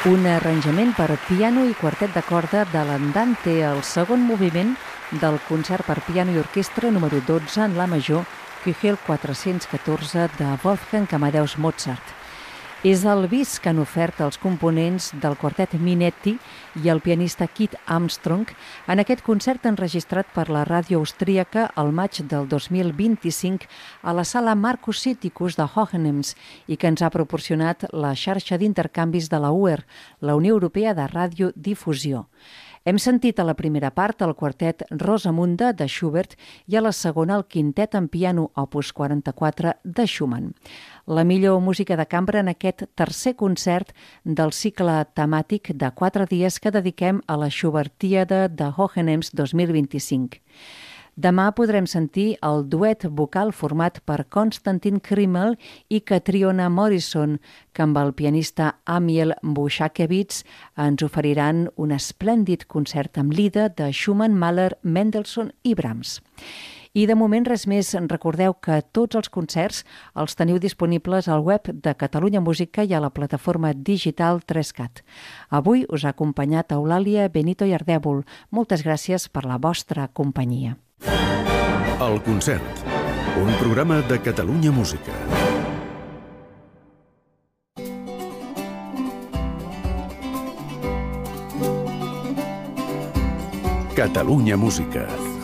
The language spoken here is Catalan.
Un arranjament per piano i quartet de corda de l'Andante, el segon moviment del concert per piano i orquestra número 12 en la major, Köchel 414 de Wolfgang Amadeus Mozart. És el bis que han ofert els components del quartet Minetti i el pianista Kit Armstrong en aquest concert enregistrat per la ràdio austríaca al maig del 2025 a la sala Marcus Sitticus de Hohenems i que ens ha proporcionat la xarxa d'intercanvis de la UR, la Unió Europea de Radiodifusió. Hem sentit a la primera part el quartet Rosamunda de Schubert i a la segona el quintet en piano opus 44 de Schumann. La millor música de cambra en aquest tercer concert del cicle temàtic de 4 dies que dediquem a la Schubertíada de Hohenems 2025. Demà podrem sentir el duet vocal format per Konstantin Krimmel i Catriona Morrison, que amb el pianista Amiel Bushakevitz ens oferiran un esplèndid concert amb lida de Schumann, Mahler, Mendelssohn i Brahms. I de moment res més. Recordeu que tots els concerts els teniu disponibles al web de Catalunya Música i a la plataforma digital 3CAT. Avui us ha acompanyat Eulàlia Benito i Ardèvol. Moltes gràcies per la vostra companyia. El concert, un programa de Catalunya Música. Catalunya Música.